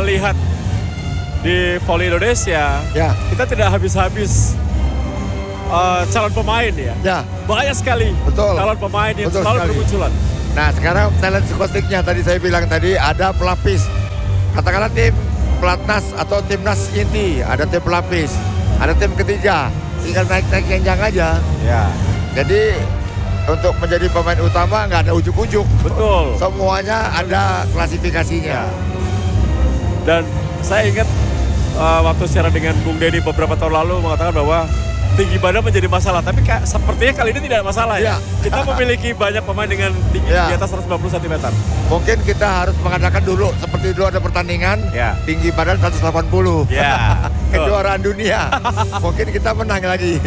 lihat di volley Indonesia, kita tidak habis-habis calon pemain ya. Banyak sekali calon pemain yang selalu bermunculan. Nah sekarang talent scoutingnya tadi saya bilang tadi ada pelapis. Katakanlah tim pelatnas atau timnas inti, ada tim pelapis, ada tim ketiga. Tinggal naik-naik jenjang aja. Ya. Jadi untuk menjadi pemain utama nggak ada ujuk-ujuk. Betul. Semuanya ada klasifikasinya. Dan saya ingat waktu siaran dengan Bung Denny beberapa tahun lalu mengatakan bahwa tinggi badan menjadi masalah. Tapi sepertinya kali ini tidak ada masalah ya. Kita memiliki banyak pemain dengan tinggi di atas 190 cm. Mungkin kita harus mengadakan dulu, seperti dulu ada pertandingan, tinggi badan 180. Ya. Kejuaraan dunia. Mungkin kita menang lagi.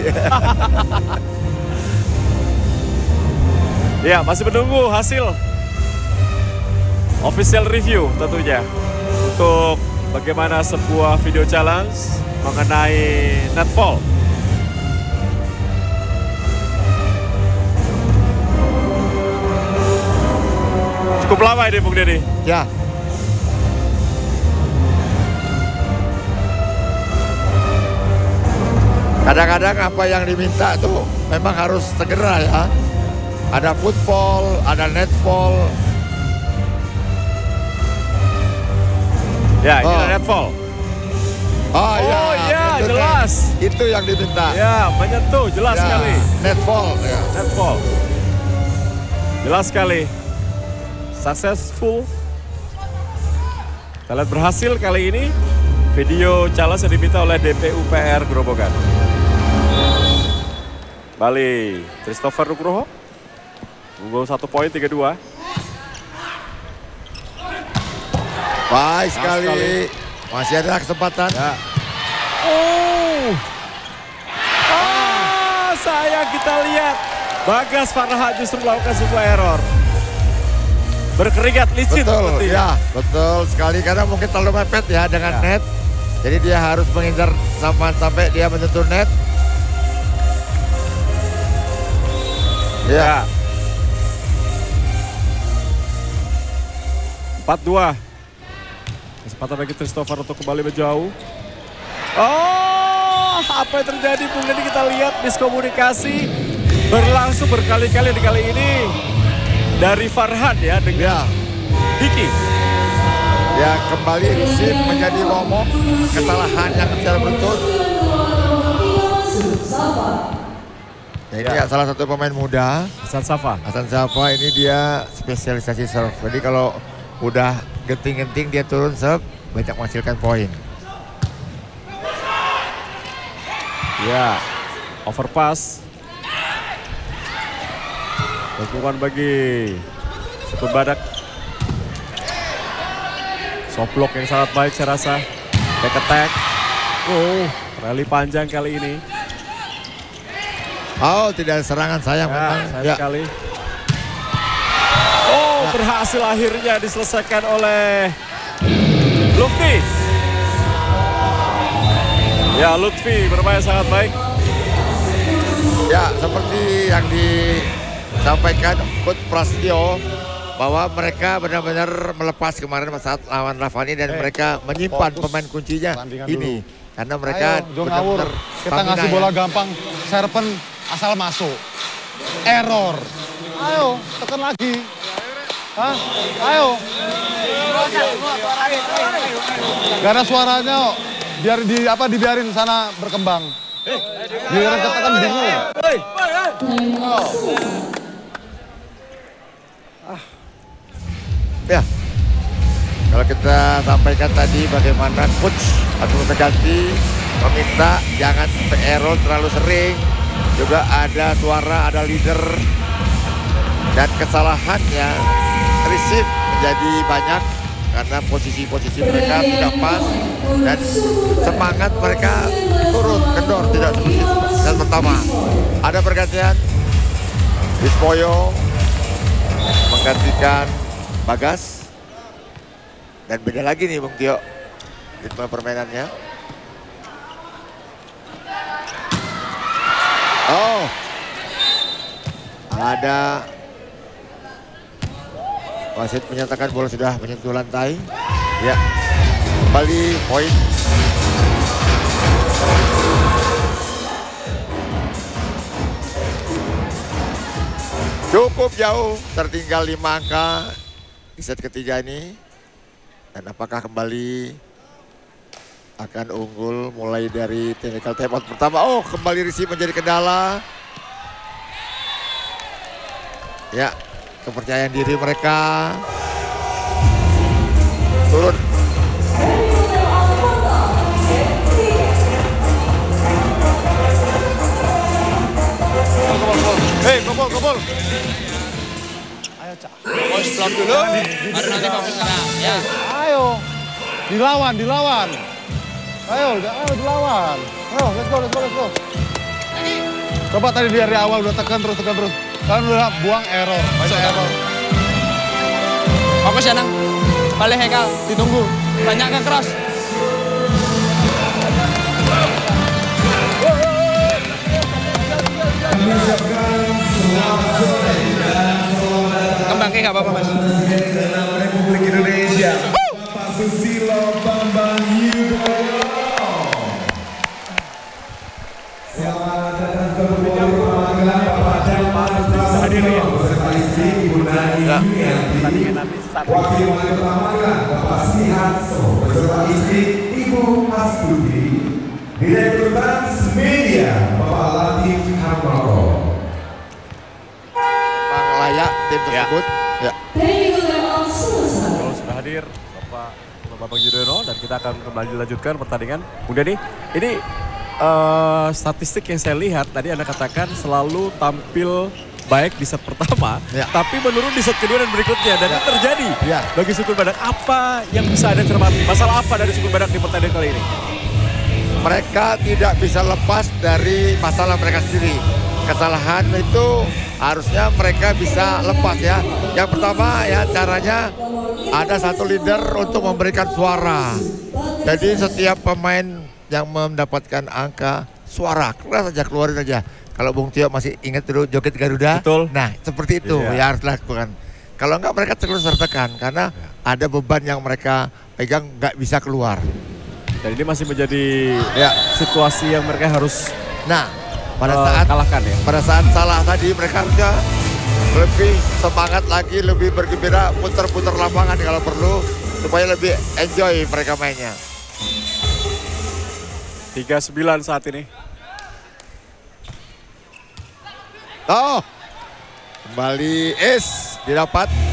Ya, masih menunggu hasil official review tentunya untuk bagaimana sebuah video challenge mengenai netball. Cukup lama ini Bung Denny. Ya. Kadang-kadang apa yang diminta tuh memang harus segera ya. Ada football, ada netball. Ya, ini ada netball. Oh iya, jelas. Itu yang diminta. Ya, menyentuh, jelas sekali. Netball. Ya. Netball. Jelas sekali. Successful. Kita lihat berhasil kali ini. Video challenge yang diminta oleh DPUPR Grobogan. Bali, Christopher Nugroho. Unggul 1 poin 3-2. Baik sekali. Masih ada kesempatan. Ya. Kita lihat Bagas Farhan justru melakukan sebuah error. Berkeringat licin. Betul, ya, betul sekali karena mungkin terlalu mepet ya dengan net. Jadi dia harus menghindar sampai dia menyentuh net. Ya. 4-2. Kesempatan bagi Christopher untuk kembali menjauh. Apa yang terjadi Bung Denny? Kita lihat miskomunikasi berlangsung berkali-kali di kali ini dari Farhan ya dengan Diki. Ya kembali receive menjadi momok, kesalahan yang secara beruntun. Ya, ini salah satu pemain muda. Hasan Safa ini dia spesialisasi serve. Jadi kalau udah genting-genting dia turun serve, banyak menghasilkan poin. Ya, overpass. Dukungan bagi Sukun Badak. Soft block yang sangat baik saya rasa. Back attack. Rally panjang kali ini. Tidak ada serangan sayang memang. Sayang sekali. Berhasil akhirnya diselesaikan oleh Lutfi. Ya, Lutfi bermain sangat baik. Ya, seperti yang disampaikan Coach Prasetyo bahwa mereka benar-benar melepas kemarin saat lawan Ravani dan mereka menyimpan pemain kuncinya ini. Karena mereka benar-benar kita ngasih bola gampang, serpen asal masuk. Error. Ayo, tekan lagi. Ayo. Gak ada suaranya, dibiarin sana berkembang. Biarin katakan bingung. Ya, kalau kita sampaikan tadi bagaimana coach atau ganti meminta jangan error terlalu sering. Juga ada suara, ada leader. Dan kesalahannya receive menjadi banyak karena posisi-posisi mereka tidak pas dan semangat mereka turun kendor tidak seperti yang pertama. Ada pergantian Wispoyo menggantikan Bagas dan beda lagi nih Bung Tio ritme permainannya. Ada wasit menyatakan bola sudah menyentuh lantai. Ya. Kembali poin. Cukup jauh, tertinggal 5 angka di set ketiga ini. Dan apakah kembali akan unggul mulai dari technical timeout pertama. Oh, kembali receive menjadi kendala. Ya, kepercayaan diri mereka turun. Hei, gobol. Ayo, Cak. Fokus blok dulu, baru nanti fokus serang. Ya. Ayo. Dilawan. Ayo, dilawan. Ayo, let's go. Coba tadi dari awal udah tekan terus. Kan udah buang error, banyak error. Fokus ya, Nang. Balik Hekal, ditunggu. Banyak ke cross. Kembang ke nggak apa-apa, Mas. Republik Indonesia, Bapak Susilo Bambang Yudhoyono. Selamat datang ke pemakaman Bapak Damar Prasetyo beserta istri Ibu Nani Yulianti. Wakil Wali Kota Magelang Bapak Siharso beserta istri Ibu Astuti. Direktur Transmedia Bapak Latif Harmoko. Layak tim tersebut. Ya. Kalau sudah hadir Bapak Bambang Yudhoyono dan kita akan kembali lanjutkan pertandingan. Bung Denny, ini statistik yang saya lihat tadi Anda katakan selalu tampil baik di set pertama, tapi menurun di set kedua dan berikutnya. Dan itu terjadi bagi Sukun Badak. Apa yang bisa Anda cermati? Masalah apa dari Sukun Badak di pertandingan kali ini? Mereka tidak bisa lepas dari masalah mereka sendiri. Kesalahan itu harusnya mereka bisa lepas ya. Yang pertama ya caranya ada satu leader untuk memberikan suara. Jadi setiap pemain yang mendapatkan angka suara keras saja keluarin aja. Kalau Bung Tio masih ingat dulu joget Garuda. Betul. Nah seperti itu ya harus dilakukan. Kalau enggak mereka terus tertekan karena ada beban yang mereka pegang nggak bisa keluar. Dan ini masih menjadi situasi yang mereka harus pada saat kalahkan ya. Pada saat salah tadi mereka harusnya lebih semangat lagi, lebih bergembira, putar-putar lapangan kalau perlu supaya lebih enjoy mereka mainnya. 3-9 saat ini. Oh, kembali didapat.